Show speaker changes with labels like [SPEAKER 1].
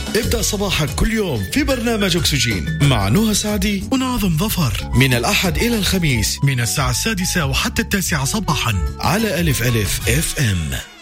[SPEAKER 1] ابدأ صباحك كل يوم في برنامج أكسجين مع نهى سعدي
[SPEAKER 2] وناظم ظفر
[SPEAKER 1] من الأحد إلى الخميس
[SPEAKER 2] من الساعة 6 وحتى 9 صباحا
[SPEAKER 1] على ألف FM.